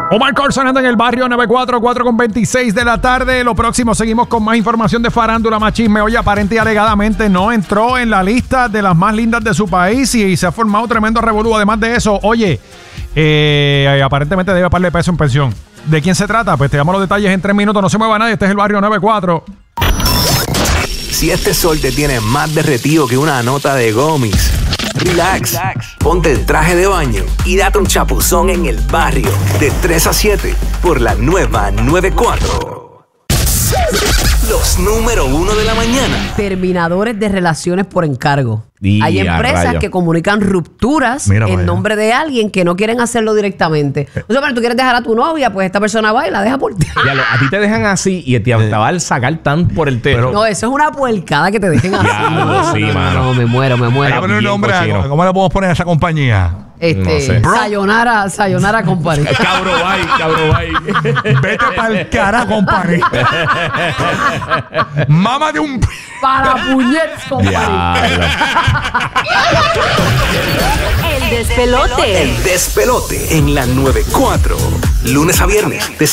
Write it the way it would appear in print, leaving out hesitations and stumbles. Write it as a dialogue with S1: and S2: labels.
S1: Omar Corzonando en el barrio 944 de la tarde. Lo próximo, seguimos con más información de farándula, más chisme. Oye, aparente y alegadamente no entró en la lista de las más lindas de su país y se ha formado tremendo revolú. Además de eso, oye, aparentemente debe pagarle peso en pensión. ¿De quién se trata? Pues te damos los detalles en 3 minutos. No se mueva nadie. Este es el barrio 94.
S2: Si este sol te tiene más derretido que una nota de gomis, relax. Ponte el traje de baño y date un chapuzón en el barrio de 3 a 7 por la nueva 94. Los número 1 de la mañana.
S3: Terminadores de relaciones por encargo. Hay empresas
S4: rayo.
S3: que comunican rupturas en nombre de alguien que no quieren hacerlo directamente. O sea, pero tú quieres dejar a tu novia, pues esta persona va y la deja por ti.
S4: A ti te dejan así y te va a sacar tan por el techo.
S3: No, eso es una puercada que te dejen así.
S4: Diablo, sí, mano.
S3: No, me muero.
S5: Hay que poner un nombre. ¿Cómo le podemos poner a esa compañía?
S4: No sé.
S3: Sayonara Company.
S4: Cabrobay.
S5: Vete pa'l carajo, compadre. Mamá de un...
S3: Para puñetes Company.
S6: El despelote.
S2: El despelote en la 94. Lunes a viernes de